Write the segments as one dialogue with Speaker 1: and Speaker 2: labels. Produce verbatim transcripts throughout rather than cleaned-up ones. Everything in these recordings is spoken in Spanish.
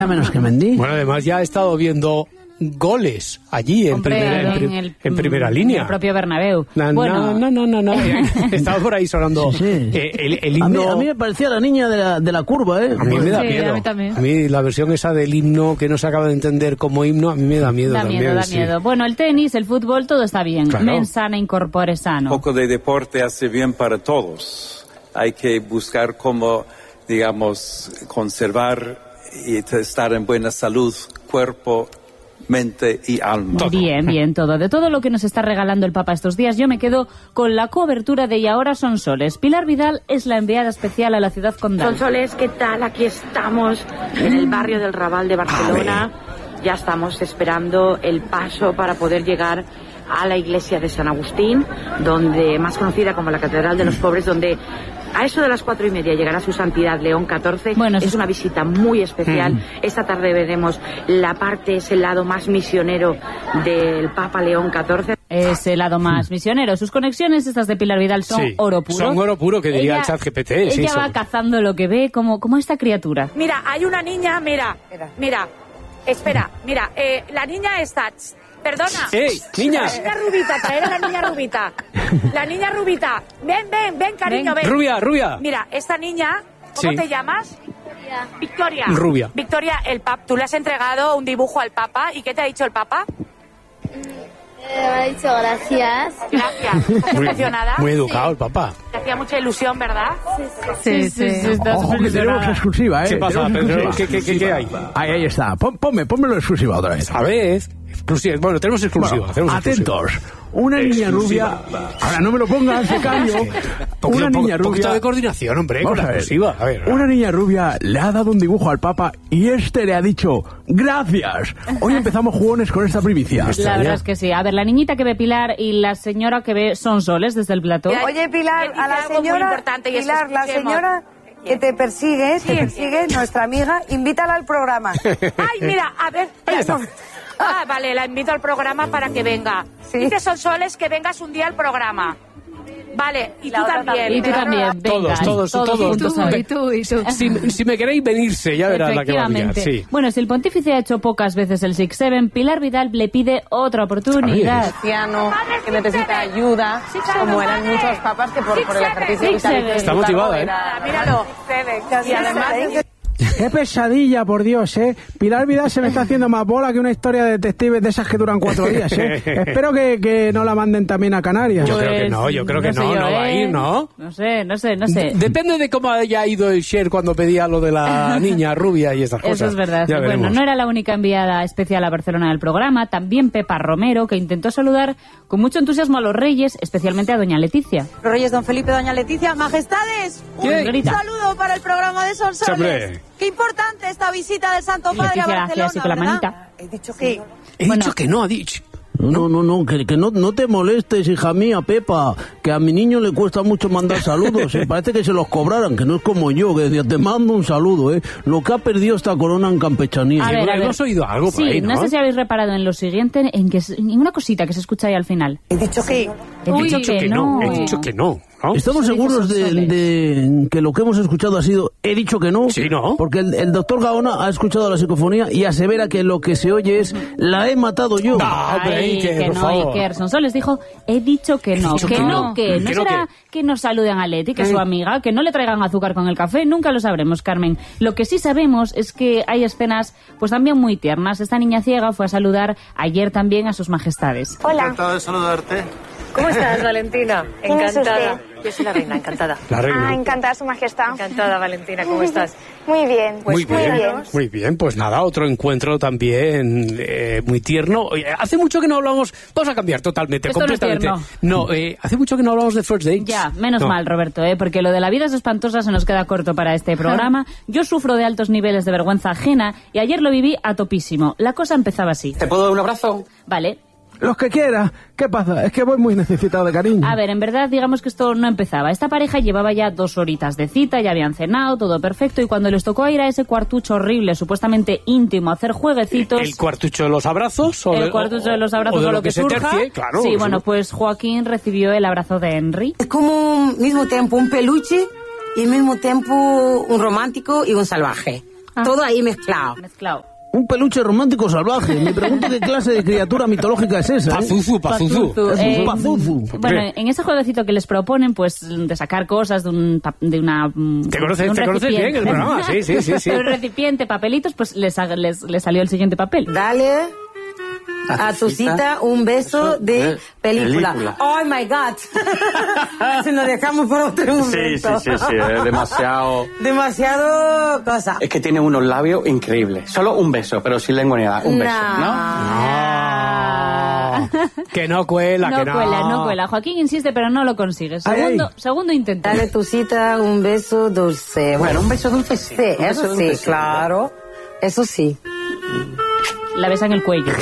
Speaker 1: Menos que Mendy.
Speaker 2: Bueno, además ya he estado viendo goles allí en,
Speaker 3: Hombre,
Speaker 2: primera, en,
Speaker 3: en, el,
Speaker 2: en primera línea.
Speaker 3: En el propio Bernabéu.
Speaker 2: No,
Speaker 3: bueno.
Speaker 2: no, no, no, no. Estaba por ahí sonando
Speaker 1: sí, sí.
Speaker 2: Eh, el, el himno.
Speaker 1: A mí, a mí me parecía la niña de la, de la curva, ¿eh?
Speaker 2: A mí me da
Speaker 3: sí,
Speaker 2: miedo.
Speaker 3: A mí también.
Speaker 2: A mí la versión esa del himno que no se acaba de entender como himno, a mí me da miedo
Speaker 3: da
Speaker 2: también.
Speaker 3: Miedo, da
Speaker 2: sí.
Speaker 3: miedo. Bueno, el tenis, el fútbol, todo está bien.
Speaker 2: Claro.
Speaker 3: Mens sana, incorpore sano.
Speaker 4: Un poco de deporte hace bien para todos. Hay que buscar cómo, digamos, conservar y estar en buena salud, cuerpo, mente y alma.
Speaker 2: Todo.
Speaker 3: Bien, bien, todo. De todo lo que nos está regalando el Papa estos días, yo me quedo con la cobertura de Y ahora son soles. Pilar Vidal es la enviada especial a la ciudad condal.
Speaker 5: Sonsoles, ¿qué tal? Aquí estamos en el barrio del Raval de Barcelona. Ya estamos esperando el paso para poder llegar a la iglesia de San Agustín, donde más conocida como la Catedral de los Pobres, donde a eso de las cuatro y media llegará su santidad León catorce.
Speaker 3: Bueno,
Speaker 5: es
Speaker 3: eso...
Speaker 5: una visita muy especial.
Speaker 2: Mm.
Speaker 5: Esta tarde veremos la parte, ese lado más misionero del Papa León catorce.
Speaker 3: Es el lado más misionero. Sus conexiones, estas de Pilar Vidal, son
Speaker 2: sí,
Speaker 3: oro puro.
Speaker 2: Son oro puro, que diría
Speaker 3: ella,
Speaker 2: el chat G P T.
Speaker 3: Ella
Speaker 2: sí,
Speaker 3: va
Speaker 2: son...
Speaker 3: cazando lo que ve, como, como esta criatura.
Speaker 5: Mira, hay una niña, mira, mira, espera, mira, eh, la niña está... Perdona.
Speaker 2: ¡Ey, niña!
Speaker 5: La niña rubita, traer a la niña rubita. La niña rubita. Ven, ven, ven, cariño, ven.
Speaker 2: Rubia, rubia.
Speaker 5: Mira, esta niña, ¿cómo
Speaker 2: Sí.
Speaker 5: te llamas? Victoria. Victoria.
Speaker 2: Rubia.
Speaker 5: Victoria, el pap, tú le has entregado un dibujo al Papa. ¿Y qué te ha dicho el Papa?
Speaker 6: Eh, me ha dicho gracias.
Speaker 5: Gracias. ¿Estás
Speaker 2: Muy,
Speaker 5: emocionada?
Speaker 2: muy educado el papá.
Speaker 5: Te hacía mucha ilusión, ¿verdad?
Speaker 3: Sí, sí, sí. Está
Speaker 1: Ojo, que tenemos exclusiva, ¿eh?
Speaker 2: ¿Qué pasa,
Speaker 1: Tenemos
Speaker 2: Pedro?
Speaker 1: exclusiva.
Speaker 2: ¿Qué, qué, qué, qué hay?
Speaker 1: Ahí, ahí está. Pon, ponme, pónmelo exclusiva otra vez.
Speaker 2: A ver, exclusiva. Bueno, tenemos exclusiva.
Speaker 1: Bueno,
Speaker 2: tenemos
Speaker 1: atentos.
Speaker 2: exclusiva.
Speaker 1: Una niña rubia. Ahora no me lo pongas, de caño.
Speaker 2: Poquito,
Speaker 1: Una niña
Speaker 2: po- poquito
Speaker 1: rubia.
Speaker 2: de coordinación, hombre,
Speaker 1: Vamos
Speaker 2: con la
Speaker 1: a ver.
Speaker 2: exclusiva. A ver.
Speaker 1: Una niña rubia le ha dado un dibujo al Papa y este le ha dicho gracias. Hoy empezamos jugones con esta primicia.
Speaker 3: La verdad es que sí. A ver, la niñita que ve Pilar y la señora que ve Sonsoles desde el plató.
Speaker 7: Oye, Pilar, a la
Speaker 5: Algo muy
Speaker 7: señora,
Speaker 5: importante y es
Speaker 7: Pilar,
Speaker 5: que
Speaker 7: la
Speaker 5: escuchemos.
Speaker 7: señora que te persigue, te persigue, nuestra amiga, invítala al programa.
Speaker 5: Ay, mira, a ver.
Speaker 2: Ahí está.
Speaker 5: Ah, vale, la invito al programa para que venga.
Speaker 7: Sí.
Speaker 5: Dice Sonsoles que vengas un día al programa. Vale, y tú también.
Speaker 3: Y tú también, venga.
Speaker 2: Todos, todos, todos.
Speaker 3: juntos a ver.
Speaker 8: Y tú, y tú.
Speaker 2: Si, si me queréis venirse, ya verás la que va a liar.
Speaker 3: Efectivamente.
Speaker 2: Sí.
Speaker 3: Bueno, si el pontífice ha hecho pocas veces el Six Seven, Pilar Vidal le pide otra oportunidad.
Speaker 9: Anciano que necesita ayuda, como eran muchos papas que por, por el ejercicio
Speaker 3: Sí,
Speaker 9: vital
Speaker 3: sí,
Speaker 2: está motivada, ¿eh?
Speaker 5: Míralo.
Speaker 7: Y además,
Speaker 1: Qué pesadilla, por Dios, ¿eh? Pilar Vidal se me está haciendo más bola que una historia de detectives de esas que duran cuatro días, ¿eh? Espero que, que no la manden también a Canarias.
Speaker 2: Yo creo que no, yo creo que
Speaker 3: sé
Speaker 2: no,
Speaker 3: yo,
Speaker 2: no va a
Speaker 3: ¿eh?
Speaker 2: ir, ¿no?
Speaker 3: No sé, no sé, no sé.
Speaker 2: Depende de cómo haya ido el Cher cuando pedía lo de la niña rubia y estas cosas.
Speaker 3: Eso es verdad.
Speaker 2: Ya
Speaker 3: Bueno,
Speaker 2: veremos.
Speaker 3: no era la única enviada especial a Barcelona del programa, también Pepa Romero, que intentó saludar con mucho entusiasmo a los reyes, especialmente a doña Leticia.
Speaker 9: Los Reyes Don Felipe, Doña Leticia, Majestades, un
Speaker 2: ¿Qué?
Speaker 3: Grita.
Speaker 9: saludo para el programa de Sonsoles.
Speaker 2: Hombre.
Speaker 9: Qué importante esta visita del Santo
Speaker 3: Y
Speaker 9: Padre a
Speaker 3: Leticia hacía
Speaker 9: Barcelona,
Speaker 3: así con la
Speaker 9: ¿verdad?
Speaker 3: manita.
Speaker 7: he dicho que...
Speaker 2: He
Speaker 3: Bueno.
Speaker 2: dicho que no, ha dicho.
Speaker 1: No, no, no, que, que no, no te molestes, hija mía, Pepa, que a mi niño le cuesta mucho mandar saludos, ¿eh? Parece que se los cobraran, que no es como yo, que decía, te mando un saludo, ¿eh? Lo que ha perdido esta corona en campechanía.
Speaker 3: A ver, a ver.
Speaker 2: Hemos oído algo por
Speaker 3: Sí,
Speaker 2: ahí, ¿no?
Speaker 3: no sé si habéis reparado en lo siguiente, en que es- en una cosita que se escucha ahí al final.
Speaker 7: He dicho que...
Speaker 3: He
Speaker 2: He
Speaker 3: dicho
Speaker 2: dicho que no, he dicho que no. ¿no?
Speaker 1: ¿Estamos
Speaker 3: Eso dice
Speaker 1: seguros de,
Speaker 3: Sonsoles.
Speaker 1: de que lo que hemos escuchado ha sido he dicho que no?
Speaker 2: Sí, ¿no?
Speaker 1: Porque el, el doctor Gaona ha escuchado la psicofonía y asevera que lo que se oye es la he matado yo.
Speaker 2: Ah, hombre,
Speaker 3: Ay,
Speaker 2: Iker,
Speaker 3: que
Speaker 2: por
Speaker 3: no,
Speaker 2: favor.
Speaker 3: Iker. Sonsoles dijo, he dicho que no,
Speaker 2: dicho
Speaker 3: que,
Speaker 2: que
Speaker 3: no,
Speaker 2: no.
Speaker 3: que no
Speaker 2: Que no,
Speaker 3: será que nos saluden a Leti, que es su amiga, que no le traigan azúcar con el café, nunca lo sabremos, Carmen. Lo que sí sabemos es que hay escenas pues también muy tiernas. Esta niña ciega fue a saludar ayer también a sus majestades.
Speaker 7: Hola,
Speaker 4: Encantado de saludarte.
Speaker 9: ¿Cómo estás, Valentina?
Speaker 7: ¿Quién es
Speaker 9: Encantada.
Speaker 7: usted?
Speaker 9: Yo soy la reina, encantada.
Speaker 2: La reina.
Speaker 6: Ah, encantada, Su Majestad.
Speaker 9: Encantada, Valentina, ¿cómo estás?
Speaker 6: Muy bien.
Speaker 2: Muy
Speaker 6: Pues
Speaker 2: bien, muy bien. Pues nada, otro encuentro también eh, muy tierno. Oye, hace mucho que no hablamos... Vamos a cambiar totalmente,
Speaker 3: Esto no es
Speaker 2: completamente.
Speaker 3: tierno.
Speaker 2: No, eh, hace mucho que no hablamos de First Dates.
Speaker 3: Ya, menos
Speaker 2: No.
Speaker 3: mal, Roberto, ¿eh? Porque lo de la vida es espantosa se nos queda corto para este programa. Yo sufro de altos niveles de vergüenza ajena y ayer lo viví a topísimo. La cosa empezaba así.
Speaker 4: ¿Te puedo dar un abrazo?
Speaker 3: Vale.
Speaker 1: Los que quieras. ¿Qué pasa? Es que voy muy necesitado de cariño.
Speaker 3: A ver, en verdad, digamos que esto no empezaba. Esta pareja llevaba ya dos horitas de cita, ya habían cenado, todo perfecto, y cuando les tocó ir a ese cuartucho horrible, supuestamente íntimo, a hacer jueguecitos...
Speaker 2: ¿El cuartucho de los abrazos? O
Speaker 3: El
Speaker 2: de-
Speaker 3: cuartucho de los abrazos
Speaker 2: o, de
Speaker 3: o
Speaker 2: lo
Speaker 3: lo que,
Speaker 2: se
Speaker 3: surja.
Speaker 2: tercie, claro.
Speaker 3: sí,
Speaker 2: eso
Speaker 3: bueno,
Speaker 2: no-
Speaker 3: pues Joaquín recibió el abrazo de Henry.
Speaker 7: es como al mismo tiempo un peluche y al mismo tiempo un romántico y un salvaje.
Speaker 3: Ah.
Speaker 8: Todo ahí mezclado.
Speaker 3: Mezclado.
Speaker 1: Un peluche romántico salvaje. Me pregunto qué clase de criatura mitológica es esa. ¿eh?
Speaker 2: Pazuzu, Pazuzu.
Speaker 3: Pazuzu.
Speaker 1: Es un
Speaker 3: Eh,
Speaker 1: pazuzu.
Speaker 3: Bueno, en ese jueguecito que les proponen, pues, de sacar cosas de un pa- de una mm,
Speaker 2: Te conoces,
Speaker 3: de un
Speaker 2: te conoces bien el
Speaker 3: recipiente.
Speaker 2: programa, sí, sí, sí, sí.
Speaker 3: De un recipiente, papelitos, pues les, ha- les, les salió el siguiente papel.
Speaker 8: Dale a tu cita un beso de película.
Speaker 10: película.
Speaker 8: Oh my God. Si nos dejamos por otro momento.
Speaker 10: Sí, sí, sí, sí, es demasiado...
Speaker 8: Demasiado cosa.
Speaker 10: Es que tiene unos labios increíbles. Solo un beso, pero sin lengua ni nada. Un beso, ¿no?
Speaker 2: No. Que no cuela,
Speaker 3: No
Speaker 2: que no.
Speaker 3: cuela, no cuela. Joaquín insiste, pero no lo consigue.
Speaker 1: Ay,
Speaker 3: Segundo,
Speaker 1: ay.
Speaker 3: segundo intento.
Speaker 8: Dale a tu cita un beso dulce.
Speaker 10: Bueno, un beso dulce sí.
Speaker 8: Sí,
Speaker 10: Un beso
Speaker 8: eso
Speaker 10: dulce
Speaker 8: sí, claro. Eso sí.
Speaker 3: La besa en el cuello.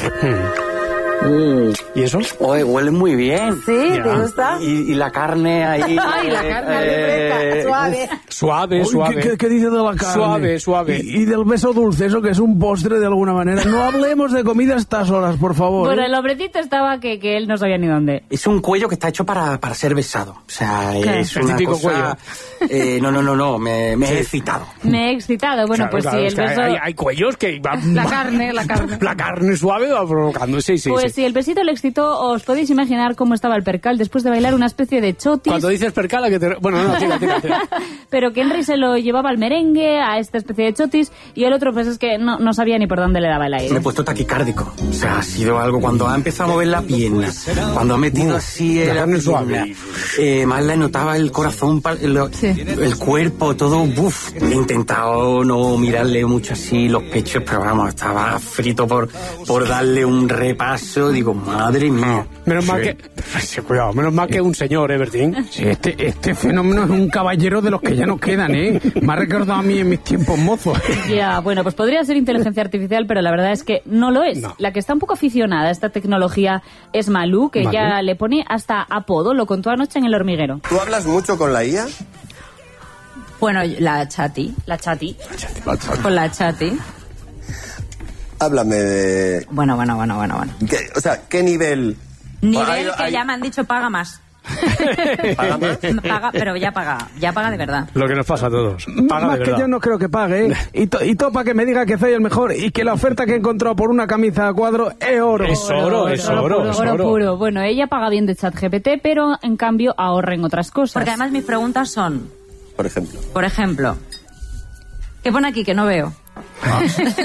Speaker 2: ¿Y eso?
Speaker 10: Oye, huele muy bien.
Speaker 8: ¿Sí?
Speaker 2: Ya.
Speaker 8: ¿Te gusta?
Speaker 10: Y, y la carne ahí...
Speaker 8: Ay, la carne
Speaker 10: eh,
Speaker 8: de fresca, suave.
Speaker 2: Suave,
Speaker 1: Uy,
Speaker 2: suave.
Speaker 1: ¿qué, qué, qué dice de la carne?
Speaker 2: Suave, suave.
Speaker 1: Y, y del beso dulce, eso que es un postre de alguna manera. No hablemos de comida a estas horas, por favor.
Speaker 3: Bueno,
Speaker 1: ¿eh?
Speaker 3: el hombrecito estaba que, que él no sabía ni dónde.
Speaker 10: Es un cuello que está hecho para, para ser besado. O sea, es
Speaker 2: El
Speaker 10: una
Speaker 2: típico
Speaker 10: cosa... Eh, no, no, no, no, me, me he excitado.
Speaker 3: Me he excitado. Bueno,
Speaker 2: Claro,
Speaker 3: pues
Speaker 2: claro,
Speaker 3: sí,
Speaker 2: es
Speaker 3: el
Speaker 2: que
Speaker 3: beso...
Speaker 2: hay, hay cuellos que van...
Speaker 3: La carne, la carne.
Speaker 2: La carne suave va provocando, sí, sí,
Speaker 3: Pues
Speaker 2: sí.
Speaker 3: si el besito le excitó, os podéis imaginar cómo estaba el percal después de bailar una especie de chotis.
Speaker 2: Cuando dices percala que te... Bueno, no, tira, tira, tira.
Speaker 3: Pero que Henry se lo llevaba al merengue, a esta especie de chotis, y el otro pues es que no, no sabía ni por dónde le daba el
Speaker 10: Me
Speaker 3: aire.
Speaker 10: he puesto taquicárdico. O sea, ha sido algo cuando ha empezado a mover la pierna, cuando ha metido así
Speaker 2: la
Speaker 10: la
Speaker 2: carne
Speaker 10: pierna,
Speaker 2: suave.
Speaker 10: eh, más le notaba el corazón, pa- lo-
Speaker 3: Sí.
Speaker 10: el cuerpo, todo, buf. He intentado no mirarle mucho así los pechos, pero vamos, estaba frito por, por darle un repaso. Digo, madre mía.
Speaker 2: Menos mal
Speaker 10: Sí.
Speaker 2: que... Sí, cuidado, menos mal que un señor, ¿eh, Bertín?
Speaker 1: Sí, este, este fenómeno es un caballero de los que ya no quedan, ¿eh? Me ha recordado a mí en mis tiempos mozos.
Speaker 3: Ya, bueno, pues podría ser inteligencia artificial, pero la verdad es que no lo es.
Speaker 2: No.
Speaker 3: La que está un poco aficionada a esta tecnología es Malú, que
Speaker 2: Malú.
Speaker 3: ya le pone hasta apodo, lo contó anoche en El Hormiguero.
Speaker 11: ¿Tú hablas mucho con la I A?
Speaker 12: Bueno, la chati.
Speaker 3: La chati.
Speaker 12: Con la chati.
Speaker 11: Háblame de...
Speaker 12: Bueno, bueno, bueno, bueno, bueno.
Speaker 11: ¿Qué- o sea, ¿qué nivel?
Speaker 12: Nivel
Speaker 11: Hay-
Speaker 12: que
Speaker 11: hay-
Speaker 12: ya me han dicho paga más.
Speaker 11: ¿Paga más?
Speaker 12: Paga, pero ya paga, ya paga de verdad.
Speaker 2: Lo que nos pasa a todos. Paga
Speaker 1: Más
Speaker 2: de
Speaker 1: que
Speaker 2: verdad.
Speaker 1: yo no creo que pague, ¿eh? Y, to, y todo para que me diga que soy el mejor y que la oferta que he encontrado por una camisa a cuadro es oro.
Speaker 2: Es oro, es oro,
Speaker 3: puro,
Speaker 2: es
Speaker 3: oro
Speaker 2: oro.
Speaker 3: puro. Bueno, ella paga bien de ChatGPT, pero en cambio ahorra en otras cosas.
Speaker 12: Porque además mis preguntas son,
Speaker 11: Por ejemplo.
Speaker 12: por ejemplo, ¿qué pone aquí que no veo?
Speaker 2: Ah,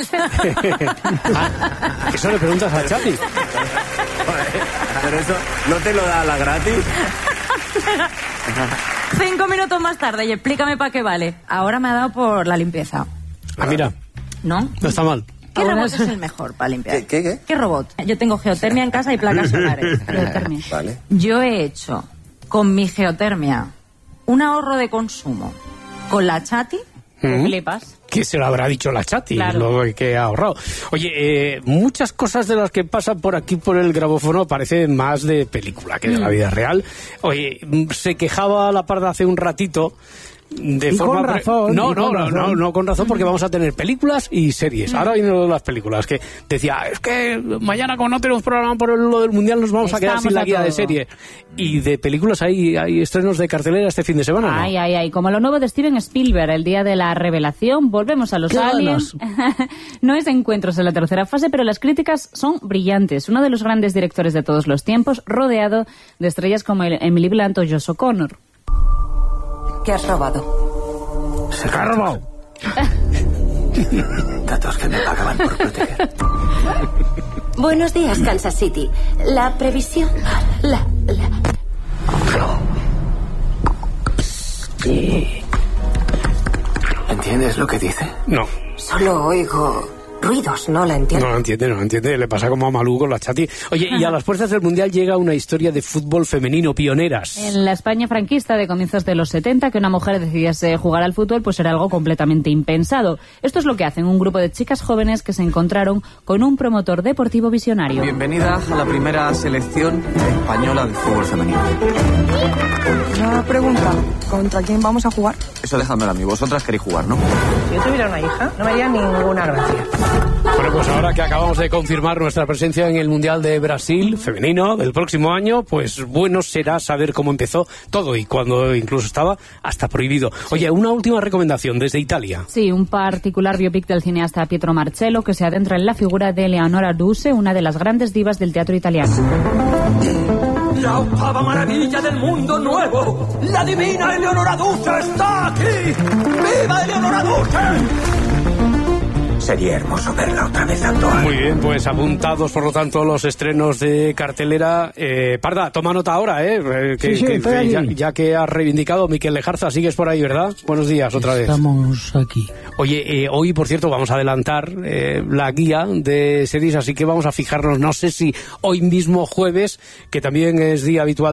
Speaker 2: eso le preguntas a Chati.
Speaker 11: Pero eso no te lo da a la gratis.
Speaker 12: Cinco minutos más tarde y explícame para qué vale. Ahora me ha dado por la limpieza.
Speaker 2: Ah, mira,
Speaker 12: ¿No?
Speaker 2: no está mal.
Speaker 12: ¿Qué
Speaker 3: Ahora
Speaker 12: robot
Speaker 3: es-
Speaker 12: es el mejor para limpiar?
Speaker 11: ¿Qué, qué, qué?
Speaker 12: ¿Qué robot? Yo tengo geotermia en casa y placas solares.
Speaker 3: Geotermia.
Speaker 11: Vale.
Speaker 12: Yo he hecho con mi geotermia un ahorro de consumo con la chati.
Speaker 3: Te
Speaker 2: ¿Mm?
Speaker 3: flipas.
Speaker 2: ¿Qué se lo habrá dicho la Chati?
Speaker 3: Claro.
Speaker 2: Lo que ha ahorrado. Oye, eh, muchas cosas de las que pasan por aquí por el grabófono parecen más de película que de la vida real. Oye, mm, se quejaba la parda hace un ratito de
Speaker 1: Y
Speaker 2: forma
Speaker 1: con
Speaker 2: pre-
Speaker 1: razón,
Speaker 2: no
Speaker 1: y
Speaker 2: no
Speaker 1: con
Speaker 2: no,
Speaker 1: razón.
Speaker 2: no no con razón porque vamos a tener películas y series. Ahora vienen lo de las películas que decía, es que mañana como no tenemos programa por lo del mundial nos vamos a quedar sin
Speaker 3: Estamos
Speaker 2: la
Speaker 3: a
Speaker 2: guía de
Speaker 3: todo.
Speaker 2: serie. Y de películas hay hay estrenos de cartelera este fin de semana, ¿no?
Speaker 3: Ay, ay, ay. Como lo nuevo de Steven Spielberg, el día de la revelación, volvemos a los
Speaker 1: ¡Qué
Speaker 3: aliens. No es de encuentros en la tercera fase, pero las críticas son brillantes. Uno de los grandes directores de todos los tiempos, rodeado de estrellas como el Emily Blunt o Josh O'Connor.
Speaker 8: ¿Qué has robado?
Speaker 1: Se ha robado.
Speaker 10: Datos que me pagaban por proteger.
Speaker 13: Buenos días, Kansas City. La previsión... La... la...
Speaker 10: ¿Entiendes lo que dice?
Speaker 2: No.
Speaker 8: Solo oigo ruidos, no la entiendo.
Speaker 2: No lo entiende, no lo entiende. Le pasa como a Malú con la Chati. Oye, y a las puertas del Mundial llega una historia de fútbol femenino pioneras.
Speaker 3: En la España franquista de comienzos de los setenta, que una mujer decidiese jugar al fútbol, pues era algo completamente impensado. Esto es lo que hacen un grupo de chicas jóvenes que se encontraron con un promotor deportivo visionario.
Speaker 14: Bienvenida a la primera selección española de fútbol femenino.
Speaker 9: Una pregunta, ¿contra quién vamos a jugar?
Speaker 14: Eso dejádmelo a mí, vosotras queréis jugar, ¿no?
Speaker 9: Si yo tuviera una hija, no me haría ninguna gracia.
Speaker 2: Bueno, pues ahora que acabamos de confirmar nuestra presencia en el Mundial de Brasil femenino del próximo año, pues bueno será saber cómo empezó todo y cuando incluso estaba hasta prohibido. Oye, una última recomendación desde Italia.
Speaker 3: Sí, un particular biopic del cineasta Pietro Marcello que se adentra en la figura de Eleonora Duse, una de las grandes divas del teatro italiano.
Speaker 15: La octava maravilla del mundo nuevo, la divina Eleonora Duse está aquí. ¡Viva Eleonora Duse!
Speaker 16: Sería hermoso verla otra vez actuar.
Speaker 2: Muy bien, pues apuntados por lo tanto los estrenos de cartelera. Eh, Parda, toma nota ahora, ¿eh? eh que,
Speaker 1: sí, sí,
Speaker 2: que, que ya, ya que has reivindicado Miquel Lejarza, sigues por ahí, ¿verdad? Buenos días, otra vez.
Speaker 1: Estamos aquí.
Speaker 2: Oye, eh, hoy, por cierto, vamos a adelantar eh, la guía de series, así que vamos a fijarnos, no sé si hoy mismo jueves, que también es día habitual